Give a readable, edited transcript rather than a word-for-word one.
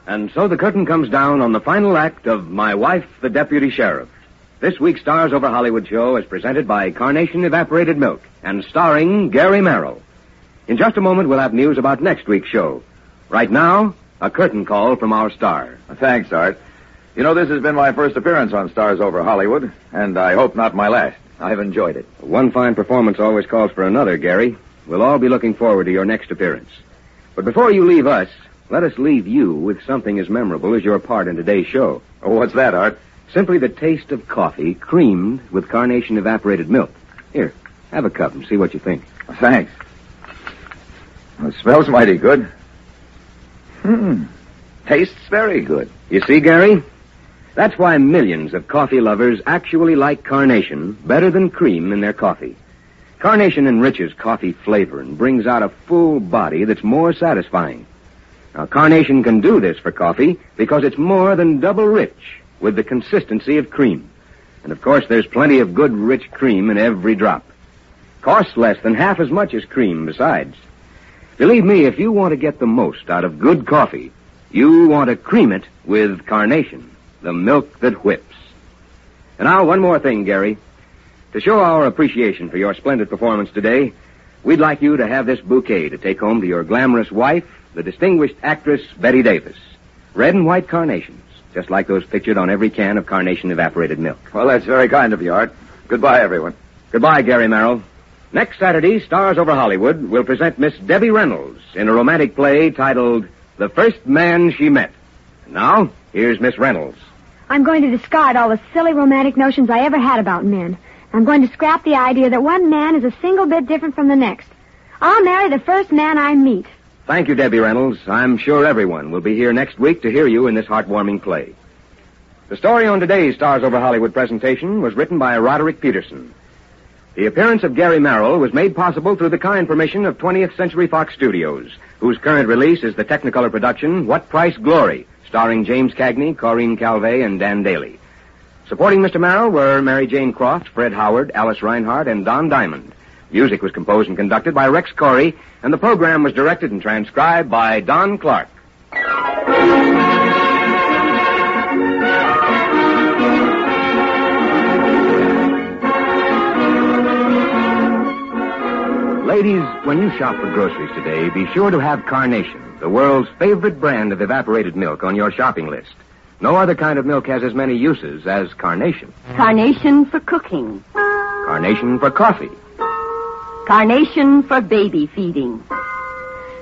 And so the curtain comes down on the final act of My Wife, the Deputy Sheriff. This week's Stars Over Hollywood show is presented by Carnation Evaporated Milk and starring Gary Merrill. In just a moment, we'll have news about next week's show. Right now, a curtain call from our star. Thanks, Art. You know, this has been my first appearance on Stars Over Hollywood, and I hope not my last. I've enjoyed it. One fine performance always calls for another, Gary. We'll all be looking forward to your next appearance. But before you leave us, let us leave you with something as memorable as your part in today's show. Oh, what's that, Art? Simply the taste of coffee creamed with Carnation Evaporated Milk. Here, have a cup and see what you think. Thanks. Well, it smells mighty good. Tastes very good. You see, Gary? That's why millions of coffee lovers actually like Carnation better than cream in their coffee. Carnation enriches coffee flavor and brings out a full body that's more satisfying. Now, Carnation can do this for coffee because it's more than double rich with the consistency of cream. And, of course, there's plenty of good, rich cream in every drop. Costs less than half as much as cream besides. Believe me, if you want to get the most out of good coffee, you want to cream it with Carnation, the milk that whips. And now, one more thing, Gary. To show our appreciation for your splendid performance today, we'd like you to have this bouquet to take home to your glamorous wife, the distinguished actress Bette Davis. Red and white carnations, just like those pictured on every can of Carnation Evaporated Milk. Well, that's very kind of you, Art. Goodbye, everyone. Goodbye, Gary Merrill. Next Saturday, Stars Over Hollywood will present Miss Debbie Reynolds in a romantic play titled The First Man She Met. And now, here's Miss Reynolds. I'm going to discard all the silly romantic notions I ever had about men. I'm going to scrap the idea that one man is a single bit different from the next. I'll marry the first man I meet. Thank you, Debbie Reynolds. I'm sure everyone will be here next week to hear you in this heartwarming play. The story on today's Stars Over Hollywood presentation was written by Roderick Peterson. The appearance of Gary Merrill was made possible through the kind permission of 20th Century Fox Studios, whose current release is the Technicolor production What Price Glory, starring James Cagney, Corinne Calvé, and Dan Daly. Supporting Mr. Merrill were Mary Jane Croft, Fred Howard, Alice Reinhardt, and Don Diamond. Music was composed and conducted by Rex Corey, and the program was directed and transcribed by Don Clark. Ladies, when you shop for groceries today, be sure to have Carnation, the world's favorite brand of evaporated milk, on your shopping list. No other kind of milk has as many uses as Carnation. Carnation for cooking. Carnation for coffee. Carnation for baby feeding.